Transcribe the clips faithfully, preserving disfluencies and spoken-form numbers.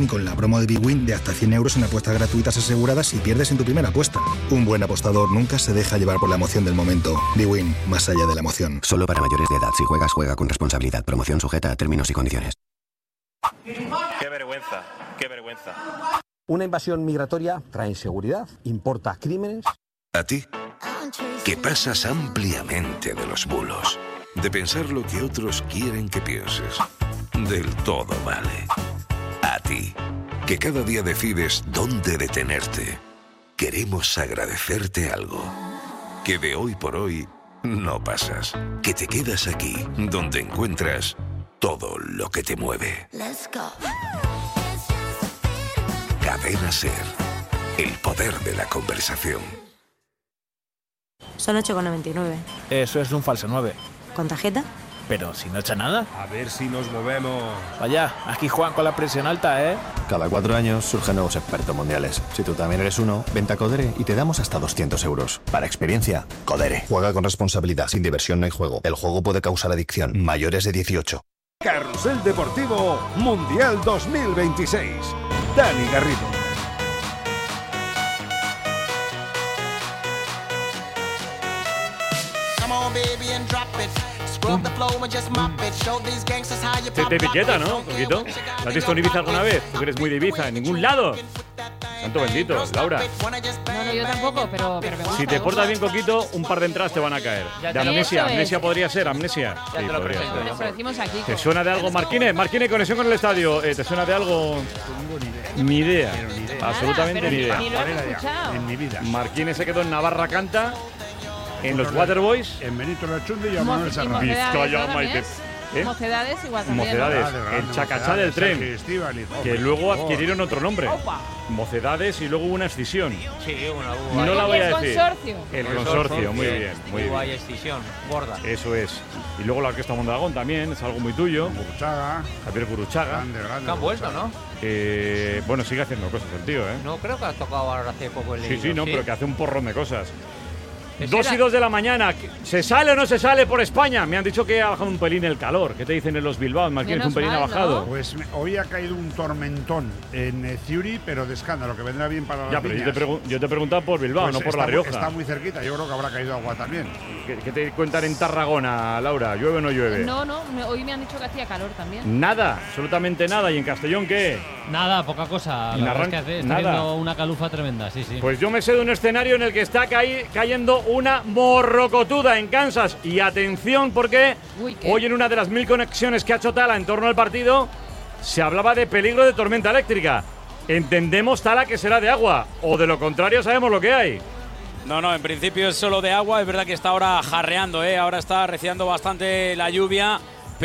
con la promo de bwin de hasta cien euros en apuestas gratuitas aseguradas si pierdes en tu primera apuesta. Un buen apostador nunca se deja llevar por la emoción del momento. bwin, más allá de la emoción. Solo para mayores de edad. Si juegas, juega con responsabilidad. Promoción sujeta a términos y condiciones. Qué vergüenza, qué vergüenza. Una invasión migratoria trae inseguridad, importa crímenes. A ti, que pasas ampliamente de los bulos, de pensar lo que otros quieren que pienses. Del todo vale. A ti, que cada día decides dónde detenerte. Queremos agradecerte algo. Que de hoy por hoy no pasas. Que te quedas aquí, donde encuentras todo lo que te mueve. Cadena SER. El poder de la conversación. Son ocho con noventa y nueve. Eso es un falso nueve. ¿Con tarjeta? Pero si no echa nada. A ver si nos movemos. Vaya, aquí juegan con la presión alta, ¿eh? Cada cuatro años surgen nuevos expertos mundiales. Si tú también eres uno, vente a Codere y te damos hasta doscientos euros. Para experiencia, Codere. Juega con responsabilidad. Sin diversión no hay juego. El juego puede causar adicción. Mayores de dieciocho. Carrusel Deportivo Mundial dos mil veintiséis. Dani Garrido. Se te etiqueta, ¿no, Coquito? ¿Lo has visto en Ibiza alguna vez? Tú que eres muy de Ibiza, en ningún lado. Santo bendito, Laura. No, no, yo tampoco, pero, pero me gusta. Si te portas bien, Coquito, un par de entradas te van a caer. Ya De te- amnesia, Eso es. amnesia podría ser, amnesia. Ya Sí, te lo podría presento, ser. yo, pero decimos aquí. ¿Te suena de algo, Marquine? Marquine, conexión con el estadio. Eh, ¿Te suena de algo? Ni idea. Absolutamente Nada, ni idea. pero ni lo he escuchado. En mi vida. Marquine se quedó en Navarra Canta, en los Waterboys. En Benito Lachundi y a Mo- Manuel y Serrano. Mocedades, Vizcaya, ¿no, Maite. también? ¿Eh? Mocedades igual también. Mocedades, Ah, de grande, el Chacachá Mocedades, del tren, Sergio Estíbaliz, que hombre. luego Oh. adquirieron otro nombre. Opa. Mocedades y luego hubo una escisión. Sí, una No la voy a el decir. consorcio. El consorcio, muy bien, muy Hubo ahí bien. extinción, gorda. Eso es. Y luego la Orquesta Mondragón también, es algo muy tuyo. Burchaga. Javier Guruchaga. Grande, grande. Que han vuelto, ¿no? Eh, bueno, sigue haciendo cosas el tío, ¿eh? No, creo que ha tocado ahora hace poco el Sí, leído, sí, no, pero que hace un porrón de cosas. Ese Dos era- y dos de la mañana. ¿Se sale o no se sale por España? Me han dicho que ha bajado un pelín el calor. ¿Qué te dicen en los Bilbao? Más bien Menos un pelín mal, ha bajado. ¿no? Pues me- hoy ha caído un tormentón en eh, Ciuri, pero de escándalo, que vendrá bien para las Ya, pero yo te, viñas. pregun- yo te he preguntado por Bilbao, Pues no por está La muy- Rioja. Está muy cerquita, yo creo que habrá caído agua también. ¿Qué, qué te cuentan en Tarragona, Laura? ¿Llueve o no llueve? No, no, me- hoy me han dicho que hacía calor también. Nada, absolutamente nada. ¿Y en Castellón qué? Nada, poca cosa. En La verdad es que arran- hace, está nada. haciendo una calufa tremenda, sí, sí. Pues yo me sé de un escenario en el que está caí- cayendo una morrocotuda en Kansas. Y atención, porque Uy, ¿qué? hoy en una de las mil conexiones que ha hecho Tala en torno al partido, se hablaba de peligro de tormenta eléctrica. Entendemos, Tala, que será de agua. O de lo contrario, sabemos lo que hay. No, no, en principio es solo de agua. Es verdad que está ahora jarreando, ¿eh? Ahora está arreciando bastante la lluvia,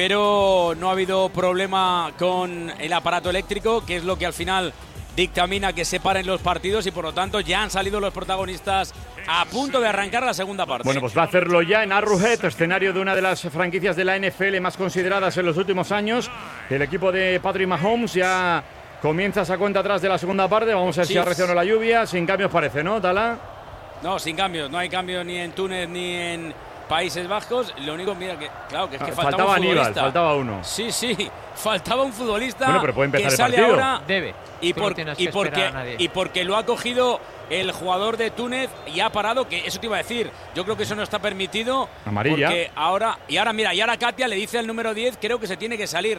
pero no ha habido problema con el aparato eléctrico, que es lo que al final dictamina que se paren los partidos, y por lo tanto ya han salido los protagonistas a punto de arrancar la segunda parte. Bueno, pues va a hacerlo ya en Arrowhead, escenario de una de las franquicias de la N F L más consideradas en los últimos años. El equipo de Patrick Mahomes ya comienza esa cuenta atrás de la segunda parte. Vamos a ver Sí. si arrecia o no la lluvia. Sin cambios parece, ¿no, Tala? No, sin cambios, no hay cambios ni en Túnez ni en Países Bajos. Lo único, mira, que claro, que es que Ah, faltaba, faltaba un Aníbal, futbolista. faltaba uno. Sí, sí, faltaba un futbolista. Bueno, pero puede empezar que el sale partido. ahora Debe. y, Tú por- no tienes y que porque esperar a nadie. y porque lo ha cogido el jugador de Túnez y ha parado, que eso te iba a decir. Yo creo que eso no está permitido. Amarilla. Porque ahora y ahora mira, y ahora Katia le dice al número diez, creo que se tiene que salir.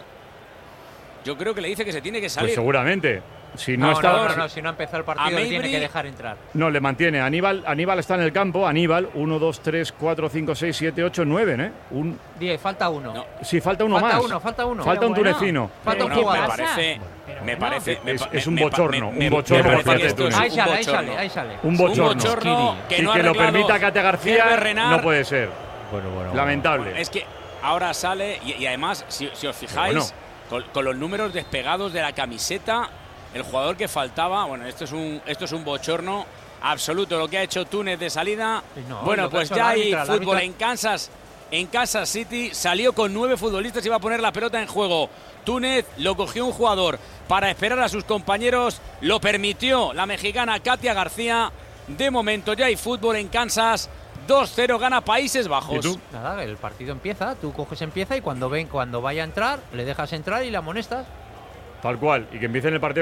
Yo creo que le dice que se tiene que salir. Pues seguramente. Si no, No, está. no, no, no, si no ha empezado el partido A le tiene Mabry- que dejar entrar. No, le mantiene. Aníbal, Aníbal está en el campo. Aníbal, uno, dos, tres, cuatro, cinco, seis, siete, ocho, nueve, ¿eh? Un, diez, falta uno. No. sí, falta uno falta más. uno, falta uno. Falta un Pero bueno. tunecino. Falta un Bueno, me jugador. parece, me parece, me Es- pa- es un me pa- bochorno, me- un me- bochorno me por parece parte que de esto es Túnez. Ahí un sale, ahí bochorno. sale, ahí sale. Un Un bochorno. bochorno que, Y no ha que lo arreglado permita Katia García Hervé Renard. no puede ser. Bueno, bueno. Lamentable. Es que ahora sale y, y además, si, si os fijáis, Pero con, con los números despegados de la camiseta, el jugador que faltaba, bueno, esto es un, esto es un bochorno absoluto lo que ha hecho Túnez de salida. No, bueno, lo que ha pues hecho ya el hay árbitro, el fútbol árbitro- en Kansas, en Kansas City, salió con nueve futbolistas y iba a poner la pelota en juego. Túnez lo cogió un jugador para esperar a sus compañeros, lo permitió la mexicana Katia García. De momento ya hay fútbol en Kansas. dos cero gana Países Bajos. ¿Y tú? Nada, el partido empieza, tú coges empieza y cuando ven cuando vaya a entrar, le dejas entrar y la amonestas. Tal cual. Y que empiece en el partido